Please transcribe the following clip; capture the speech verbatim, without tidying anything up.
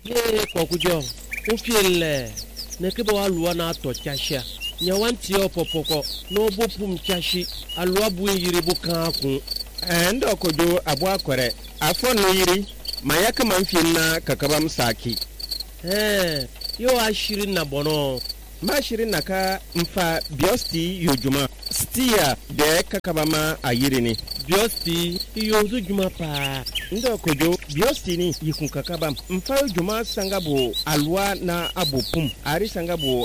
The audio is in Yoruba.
ye kokujo ufiele ne ke bo aluwa na to chasha nya wanti opopoko no bopum chashi aluwa bu yiri bu kan ku endo kojo abu akore afọ no yiri mayaka manfin na kakabam saki eh yo ashirin na bono ma shirin naka mfa biosti yojuma stia de kakabama ayiri ni biosti yozu juma pa ndo kojo biosti ni yikun kakabam mfa yojuma sangabo alwa na abopum ari sangabo